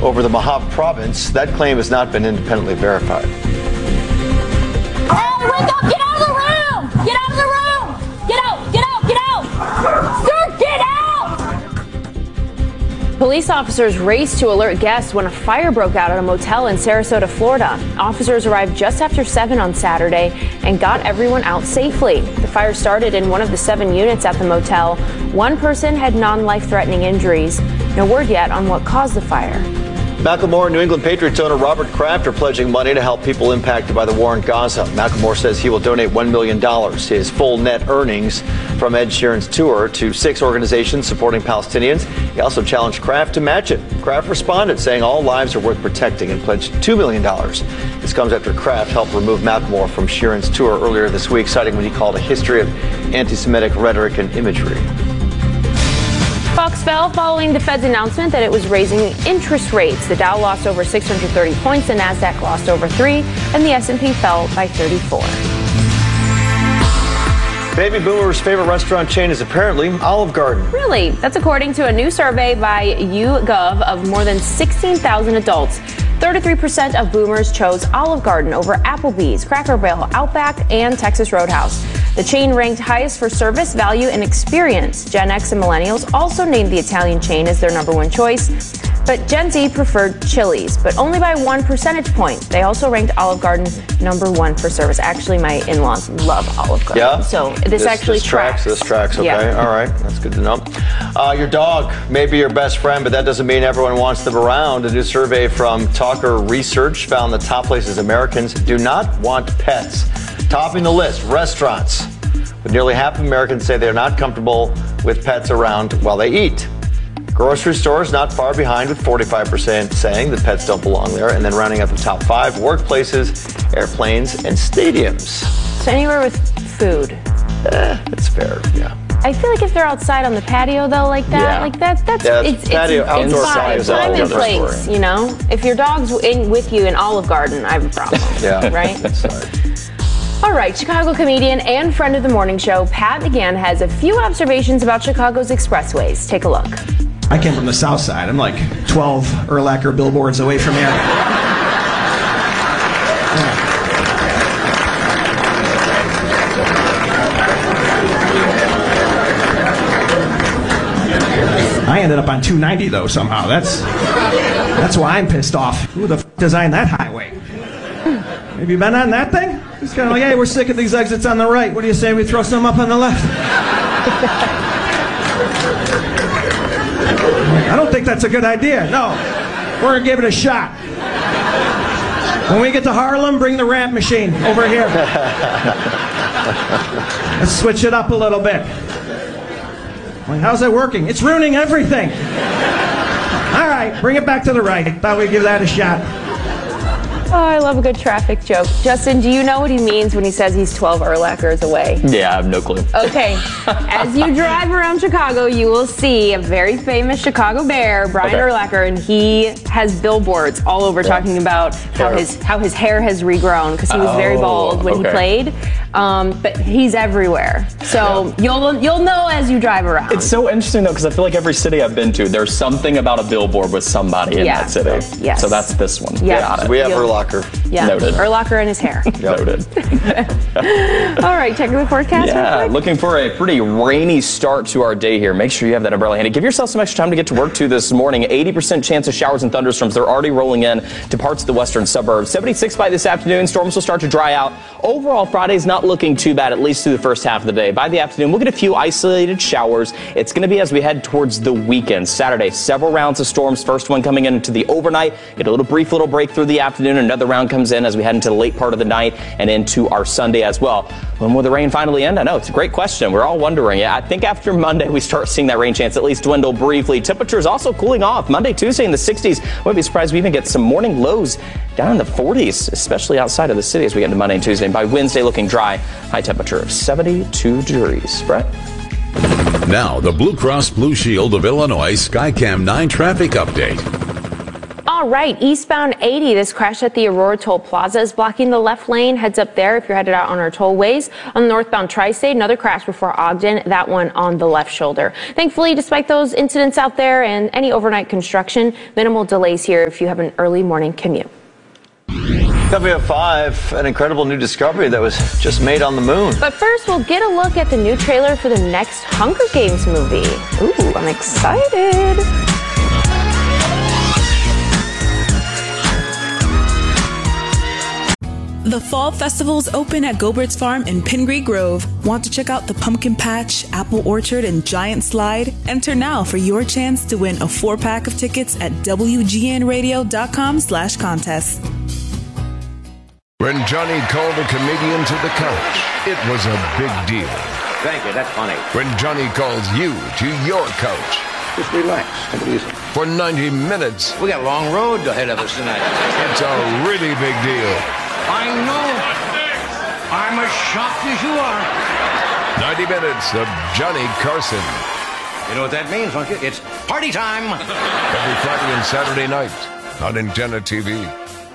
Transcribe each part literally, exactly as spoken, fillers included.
over the Mojave province. That claim has not been independently verified. Hey, wake up! Get out of the room! Get out of the room! Get out! Get out! Get out! Sir, get out! Police officers raced to alert guests when a fire broke out at a motel in Sarasota, Florida. Officers arrived just after seven on Saturday and got everyone out safely. The fire started in one of the seven units at the motel. One person had non-life-threatening injuries. No word yet on what caused the fire. Macklemore and New England Patriots owner Robert Kraft are pledging money to help people impacted by the war in Gaza. Macklemore says he will donate one million dollars, his full net earnings from Ed Sheeran's tour, to six organizations supporting Palestinians. He also challenged Kraft to match it. Kraft responded, saying all lives are worth protecting, and pledged two million dollars. This comes after Kraft helped remove Macklemore from Sheeran's tour earlier this week, citing what he called a history of anti-Semitic rhetoric and imagery. Stocks fell following the Fed's announcement that it was raising interest rates. The Dow lost over six hundred thirty points, the Nasdaq lost over three, and the S and P fell by thirty-four. Baby boomers' favorite restaurant chain is apparently Olive Garden. Really? That's according to a new survey by YouGov of more than sixteen thousand adults. thirty-three percent of boomers chose Olive Garden over Applebee's, Cracker Barrel, Outback, and Texas Roadhouse. The chain ranked highest for service, value, and experience. Gen X and millennials also named the Italian chain as their number one choice. But Gen Z preferred Chili's, but only by one percentage point. They also ranked Olive Garden number one for service. Actually, my in-laws love Olive Garden. Yeah? So this, this actually this tracks. tracks. This tracks, okay. Yeah. All right. That's good to know. Uh, your dog may be your best friend, but that doesn't mean everyone wants them around. A new survey from Talker Research found the top places Americans do not want pets. Topping the list, restaurants. But nearly half of Americans say they're not comfortable with pets around while they eat. Grocery stores not far behind, with forty-five percent saying that pets don't belong there. And then rounding out the top five, workplaces, airplanes, and stadiums. So anywhere with food. Eh, that's fair, yeah. I feel like if they're outside on the patio, though, like that, Yeah. like that, that's Yeah, it's patio, it's, outdoor it's patio fine. is all Time and another place, story. you know. If your dog's in with you in Olive Garden, I have a problem. Yeah. Right. Sorry. All right, Chicago comedian and friend of the morning show, Pat McGann, has a few observations about Chicago's expressways. Take a look. I came from the south side. I'm like twelve Erlacher billboards away from here. Yeah. I ended up on two ninety though somehow. That's that's why I'm pissed off. Who the f- designed that highway? Have you been on that thing? It's kind of like, hey, we're sick of these exits on the right. What do you say we throw some up on the left? I don't think that's a good idea. No, we're going to give it a shot. When we get to Harlem, bring the ramp machine over here. Let's switch it up a little bit. Like, how's that working? It's ruining everything. All right, bring it back to the right. Thought we'd give that a shot. Oh, I love a good traffic joke. Justin, do you know what he means when he says he's twelve Erlachers away? Yeah, I have no clue. Okay. As you drive around Chicago, you will see a very famous Chicago Bear, Brian Okay. Urlacher, and he has billboards all over Yeah. talking about how Hair. his how his hair has regrown because he was very Oh, bald when okay. he played. Um, but he's everywhere, so you'll you'll know as you drive around. It's so interesting though, because I feel like every city I've been to, there's something about a billboard with somebody in Yeah. that city. Yes. So that's this one. Yeah. Got it. We have You'll- Erlacher. yeah, Noted. Urlacher and his hair. Noted. All right, check the forecast. real Yeah, quick. looking for a pretty rainy start to our day here. Make sure you have that umbrella handy. Give yourself some extra time to get to work too this morning. eighty percent chance of showers and thunderstorms. They're already rolling in to parts of the western suburbs. seventy-six by this afternoon. Storms will start to dry out. Overall, Friday's not looking too bad, at least through the first half of the day. By the afternoon, we'll get a few isolated showers. It's going to be as we head towards the weekend. Saturday, several rounds of storms. First one coming into the overnight. Get a little brief little break through the afternoon. Another round comes in as we head into the late part of the night and into our Sunday as well. When will the rain finally end? I know, it's a great question. We're all wondering. Yeah, I think after Monday, we start seeing that rain chance at least dwindle briefly. Temperatures also cooling off. Monday, Tuesday in the sixties. Wouldn't be surprised we even get some morning lows down in the forties, especially outside of the city as we get into Monday and Tuesday. And by Wednesday, looking dry. High temperature of seventy-two degrees. Brett? Now, the Blue Cross Blue Shield of Illinois Skycam nine traffic update. All right, eastbound eighty. This crash at the Aurora Toll Plaza is blocking the left lane. Heads up there if you're headed out on our tollways. On the northbound Tri-State, another crash before Ogden. That one on the left shoulder. Thankfully, despite those incidents out there and any overnight construction, minimal delays here if you have an early morning commute. Coming at five, an incredible new discovery that was just made on the moon. But first, we'll get a look at the new trailer for the next Hunger Games movie. Ooh, I'm excited. The Fall Festival's open at Gobert's Farm in Pingree Grove. Want to check out the pumpkin patch, apple orchard, and giant slide? Enter now for your chance to win a four-pack of tickets at W G N radio dot com slash contest. When Johnny called a comedian to the couch, it was a big deal. Thank you, that's funny. When Johnny calls you to your couch. Just relax, take it easy. For ninety minutes. We got a long road ahead of us tonight. It's a really big deal. I know. I'm as shocked as you are. ninety minutes of Johnny Carson. You know what that means, don't you? It's party time. Every Friday and Saturday night on Antenna T V.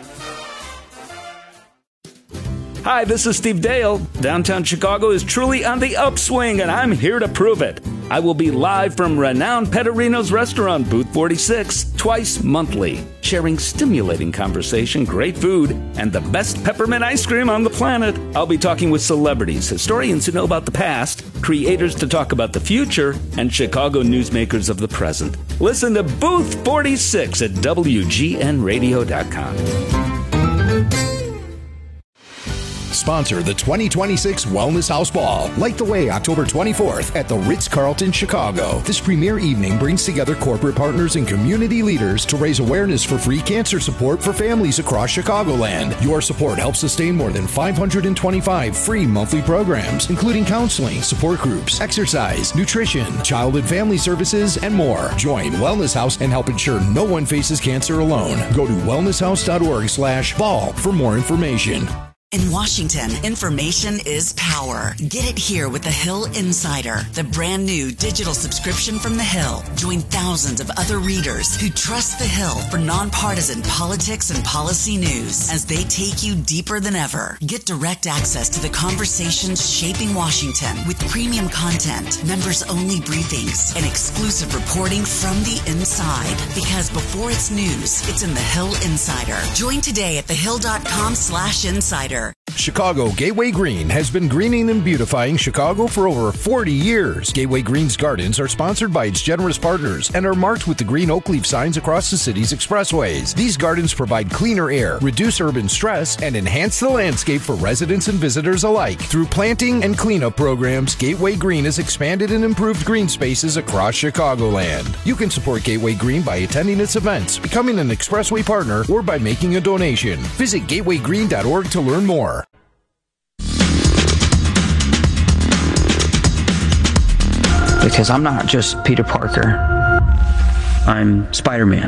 Hi, this is Steve Dale. Downtown Chicago is truly on the upswing, and I'm here to prove it. I will be live from renowned Petterino's restaurant, Booth forty-six, twice monthly, sharing stimulating conversation, great food, and the best peppermint ice cream on the planet. I'll be talking with celebrities, historians who know about the past, creators to talk about the future, and Chicago newsmakers of the present. Listen to Booth forty-six at W G N radio dot com. Sponsor the twenty twenty-six Wellness House Ball. Light the way October twenty-fourth at the Ritz-Carlton, Chicago. This premier evening brings together corporate partners and community leaders to raise awareness for free cancer support for families across Chicagoland. Your support helps sustain more than five hundred twenty-five free monthly programs, including counseling, support groups, exercise, nutrition, child and family services, and more. Join Wellness House and help ensure no one faces cancer alone. Go to wellness house dot org slash ball for more information. In Washington, information is power. Get it here with The Hill Insider, the brand new digital subscription from The Hill. Join thousands of other readers who trust The Hill for nonpartisan politics and policy news as they take you deeper than ever. Get direct access to the conversations shaping Washington with premium content, members-only briefings, and exclusive reporting from the inside. Because before it's news, it's in The Hill Insider. Join today at thehill.com slash insider. Chicago Gateway Green has been greening and beautifying Chicago for over forty years. Gateway Green's gardens are sponsored by its generous partners and are marked with the green oak leaf signs across the city's expressways. These gardens provide cleaner air, reduce urban stress, and enhance the landscape for residents and visitors alike. Through planting and cleanup programs, Gateway Green has expanded and improved green spaces across Chicagoland. You can support Gateway Green by attending its events, becoming an expressway partner, or by making a donation. Visit gateway green dot org to learn more. Because I'm not just Peter Parker, I'm Spider-Man.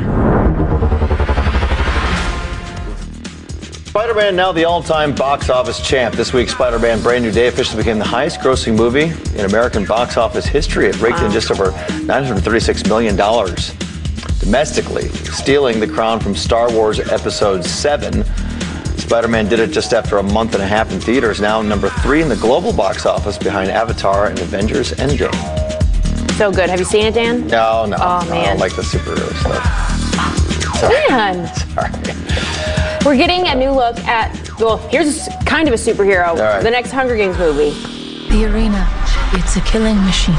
Spider-Man now the all-time box office champ. This week, Spider-Man Brand New Day officially became the highest-grossing movie in American box office history. It raked in just over nine hundred thirty-six million dollars domestically, stealing the crown from Star Wars Episode seven. Spider-Man did it just after a month and a half in theaters, now number three in the global box office behind Avatar and Avengers Endgame. So good. Have you seen it, Dan? No, no. Oh, no, man. I don't like the superhero stuff. Sorry. Man. Sorry. We're getting a new look at, well, here's kind of a superhero, right. The next Hunger Games movie. The arena, it's a killing machine.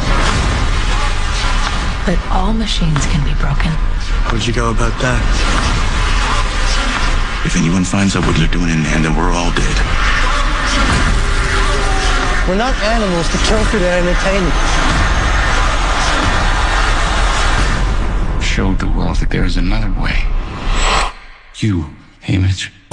But all machines can be broken. How'd you go about that? If anyone finds out what you're doing in there, then we're all dead. We're not animals to kill for their entertainment. Showed the world that there is another way. You, Image.